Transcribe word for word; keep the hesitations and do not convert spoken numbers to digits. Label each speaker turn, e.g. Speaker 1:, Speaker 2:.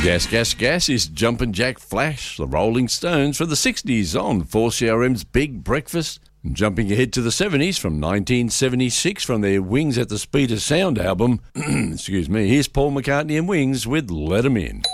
Speaker 1: Gas, Gas, Gas is Jumpin' Jack Flash, the Rolling Stones from the sixties on four C R M's Big Breakfast. Jumping ahead to the seventies from nineteen seventy-six from their Wings at the Speed of Sound album. Excuse me, here's Paul McCartney and Wings with Let 'Em In.